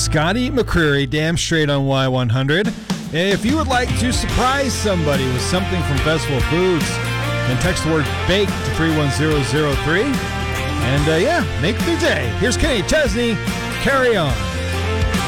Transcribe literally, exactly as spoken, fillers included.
Scotty McCreery, damn straight on Y one hundred. If you would like to surprise somebody with something from Festival Foods, then text the word BAKE to three one zero zero three. And uh, yeah, make their day. Here's Kenny Chesney. Carry on.